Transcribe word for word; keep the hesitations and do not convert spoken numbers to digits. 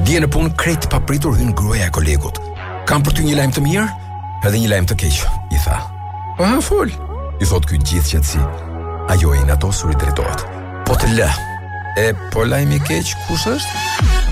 Dje në punë krejt papritur hyn gruaja e kolegut. Kam për ty një lajm të mirë, edhe një lajm të keq, i tha. "Ah, fol," i thot ky gjithë qetësi. Ajo i natosur i drejtohet. "Po të lë. E po lajmi i keq kush është?"